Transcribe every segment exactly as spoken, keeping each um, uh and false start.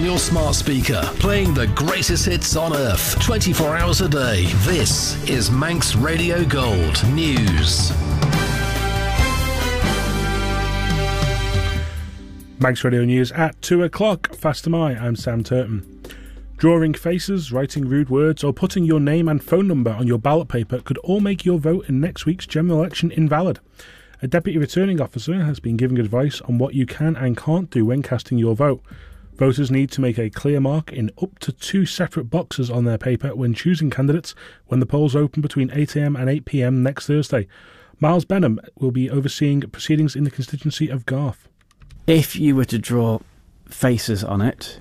on your smart speaker, playing the greatest hits on earth, twenty-four hours a day. This is Manx Radio Gold News. Manx Radio News at two o'clock. Fast am I, I'm Sam Turton. Drawing faces, writing rude words, or putting your name and phone number on your ballot paper could all make your vote in next week's general election invalid. A deputy returning officer has been giving advice on what you can and can't do when casting your vote. Voters need to make a clear mark in up to two separate boxes on their paper when choosing candidates when the polls open between eight a m and eight p m next Thursday. Miles Benham will be overseeing proceedings in the constituency of Garth. If you were to draw faces on it,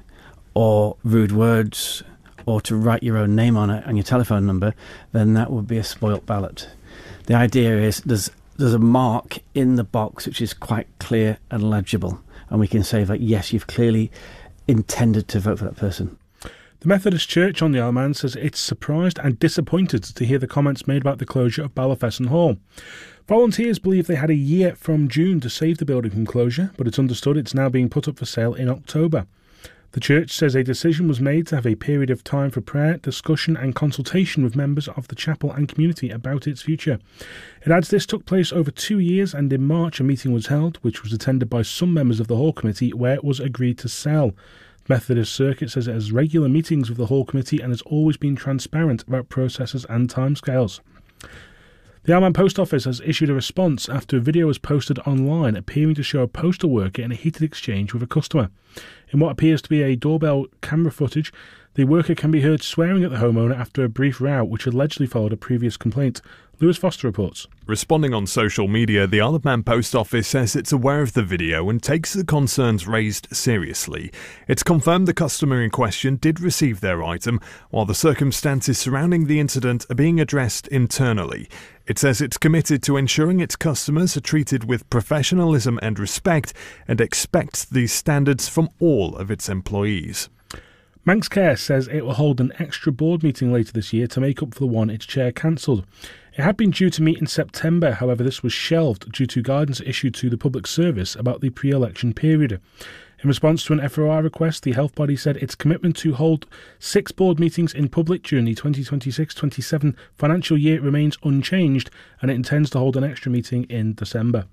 or rude words, or to write your own name on it and your telephone number, then that would be a spoilt ballot. The idea is there's there's a mark in the box which is quite clear and legible, and we can say that yes, you've clearly intended to vote for that person. The Methodist Church on the Isle of Man says it's surprised and disappointed to hear the comments made about the closure of Ballafesson Hall. Volunteers believe they had a year from June to save the building from closure, but it's understood it's now being put up for sale in October. The church says a decision was made to have a period of time for prayer, discussion and consultation with members of the chapel and community about its future. It adds this took place over two years, and in March a meeting was held, which was attended by some members of the Hall Committee, where it was agreed to sell. The Methodist Circuit says it has regular meetings with the Hall Committee and has always been transparent about processes and timescales. The Isle of Man Post Office has issued a response after a video was posted online appearing to show a postal worker in a heated exchange with a customer. In what appears to be a doorbell camera footage, the worker can be heard swearing at the homeowner after a brief row which allegedly followed a previous complaint. Lewis Foster reports. Responding on social media, the Isle of Man Post Office says it's aware of the video and takes the concerns raised seriously. It's confirmed the customer in question did receive their item, while the circumstances surrounding the incident are being addressed internally. It says it's committed to ensuring its customers are treated with professionalism and respect, and expects these standards from all of its employees. Manx Care says it will hold an extra board meeting later this year to make up for the one its chair cancelled. It had been due to meet in September, however this was shelved due to guidance issued to the public service about the pre-election period. In response to an F O I request, the health body said its commitment to hold six board meetings in public during the twenty twenty-six twenty-seven financial year remains unchanged, and it intends to hold an extra meeting in December.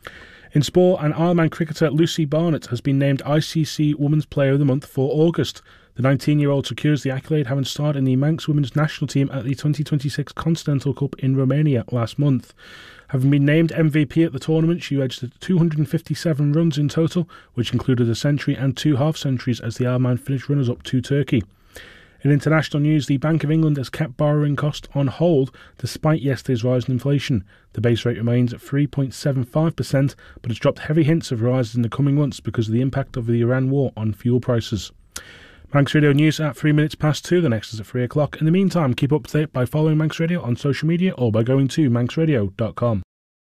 In sport, an Isle of Man cricketer Lucy Barnett has been named I C C Women's Player of the Month for August. The nineteen-year-old secures the accolade, having starred in the Manx women's national team at the twenty twenty-six Continental Cup in Romania last month. Having been named M V P at the tournament, she registered two hundred fifty-seven runs in total, which included a century and two half-centuries as the Isle of Man finished runners-up to Turkey. In international news, the Bank of England has kept borrowing costs on hold despite yesterday's rise in inflation. The base rate remains at three point seven five percent, but it's dropped heavy hints of rises in the coming months because of the impact of the Iran war on fuel prices. Manx Radio News at three minutes past two. The next is at three o'clock. In the meantime, keep up to date by following Manx Radio on social media or by going to manx radio dot com.